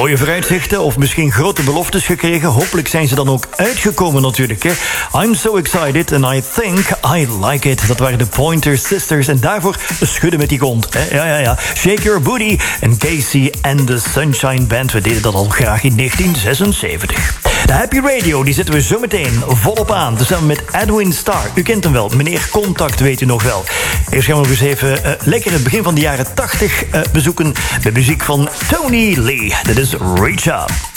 Mooie vooruitzichten of misschien grote beloftes gekregen. Hopelijk zijn ze dan ook uitgekomen natuurlijk. Hè. I'm so excited and I think I like it. Dat waren de Pointer Sisters. En daarvoor schudden met die kont. Hè. Ja. Shake Your Booty en Casey and the Sunshine Band. We deden dat al graag in 1976. De Happy Radio, die zetten we zo meteen volop aan. Tezamen met Edwin Starr. U kent hem wel, meneer Contact weet u nog wel. Eerst gaan we nog eens even lekker het begin van de jaren 80 bezoeken. De muziek van Tony Lee. Dit is Reach Up.